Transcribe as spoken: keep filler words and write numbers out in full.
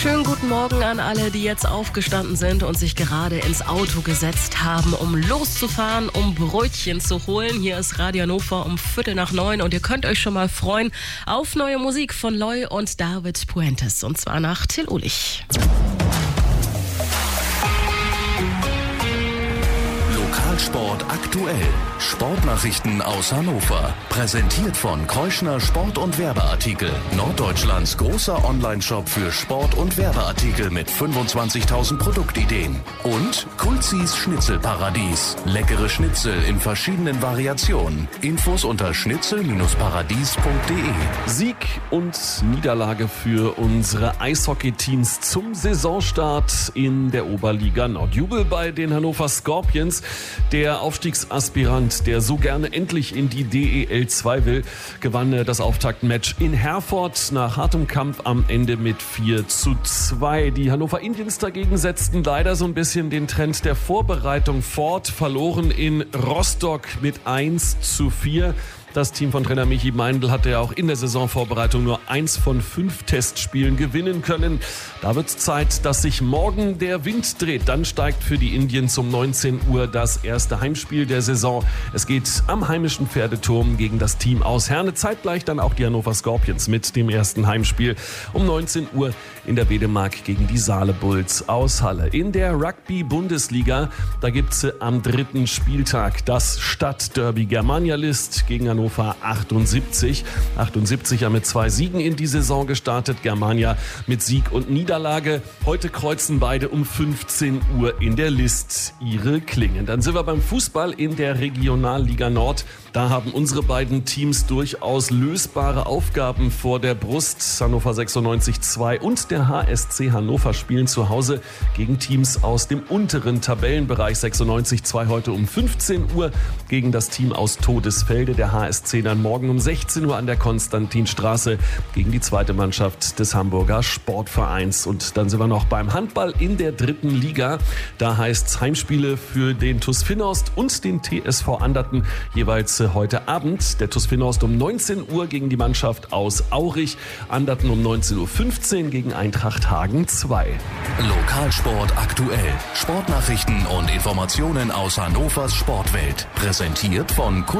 Schönen guten Morgen an alle, die jetzt aufgestanden sind und sich gerade ins Auto gesetzt haben, um loszufahren, um Brötchen zu holen. Hier ist Radio Hannover um Viertel nach neun und ihr könnt euch schon mal freuen auf neue Musik von Loy und David Puentes, und zwar nach Till Ulich. Lokalsport aktuell. Sportnachrichten aus Hannover. Präsentiert von Kreuschner Sport- und Werbeartikel. Norddeutschlands großer Onlineshop für Sport- und Werbeartikel mit fünfundzwanzigtausend Produktideen. Und Kulzis Schnitzelparadies. Leckere Schnitzel in verschiedenen Variationen. Infos unter schnitzel paradies punkt de. Sieg und Niederlage für unsere Eishockey-Teams zum Saisonstart in der Oberliga Nord. Jubel bei den Hannover Scorpions. Der Aufstiegsaspirant, der so gerne endlich in die D E L zwei will, gewann das Auftaktmatch in Herford nach hartem Kampf am Ende mit vier zu zwei. Die Hannover Indians dagegen setzten leider so ein bisschen den Trend der Vorbereitung fort, verloren in Rostock mit eins zu vier. Das Team von Trainer Michi Meindl hatte ja auch in der Saisonvorbereitung nur eins von fünf Testspielen gewinnen können. Da wird es Zeit, dass sich morgen der Wind dreht. Dann steigt für die Indians um neunzehn Uhr das erste Heimspiel der Saison. Es geht am heimischen Pferdeturm gegen das Team aus Herne. Zeitgleich dann auch die Hannover Scorpions mit dem ersten Heimspiel um neunzehn Uhr in der Wedemark gegen die Saale Bulls aus Halle. In der Rugby-Bundesliga, da gibt es am dritten Spieltag das Stadtderby. Germania List gegen Hannover achtundsiebzig. achtundsiebzig ja mit zwei Siegen in die Saison gestartet. Germania mit Sieg und Niederlage. Heute kreuzen beide um fünfzehn Uhr in der List ihre Klingen. Dann sind wir beim Fußball in der Regionalliga Nord. Da haben unsere beiden Teams durchaus lösbare Aufgaben vor der Brust. Hannover sechsundneunzig zwei und der H S C Hannover spielen zu Hause gegen Teams aus dem unteren Tabellenbereich. sechsundneunzig zwei heute um fünfzehn Uhr gegen das Team aus Todesfelde. Der H S C dann morgen um sechzehn Uhr an der Konstantinstraße gegen die zweite Mannschaft des Hamburger Sportvereins. Und dann sind wir noch beim Handball in der dritten Liga. Da heißt es Heimspiele für den TuS Finhorst und den T S V Anderten jeweils heute Abend. Der TuS Finhorst um neunzehn Uhr gegen die Mannschaft aus Aurich. Anderten um neunzehn Uhr fünfzehn gegen Eintracht Hagen zwei. Lokalsport aktuell. Sportnachrichten und Informationen aus Hannovers Sportwelt. Präsentiert von